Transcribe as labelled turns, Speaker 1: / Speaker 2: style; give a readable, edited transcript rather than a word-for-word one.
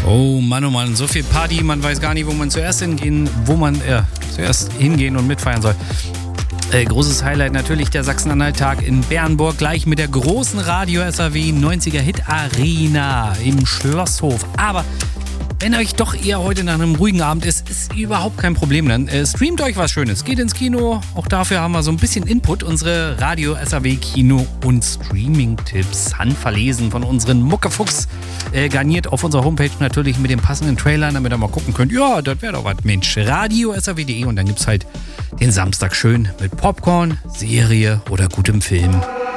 Speaker 1: Oh Mann, so viel Party, man weiß gar nicht, wo man zuerst hingehen und mitfeiern soll. Großes Highlight natürlich der Sachsen-Anhalt-Tag in Bernburg, gleich mit der großen Radio-SAW 90er Hit Arena im Schlosshof. Aber wenn euch doch eher heute nach einem ruhigen Abend ist überhaupt kein Problem. Dann streamt euch was Schönes, geht ins Kino. Auch dafür haben wir so ein bisschen Input. Unsere Radio-SAW Kino- und Streaming-Tipps, handverlesen von unseren Muckefuchs. Garniert auf unserer Homepage natürlich mit den passenden Trailern, damit ihr mal gucken könnt. Ja, das wäre doch was, Mensch. Radio-SAW.de und dann gibt's halt den Samstag schön mit Popcorn, Serie oder gutem Film.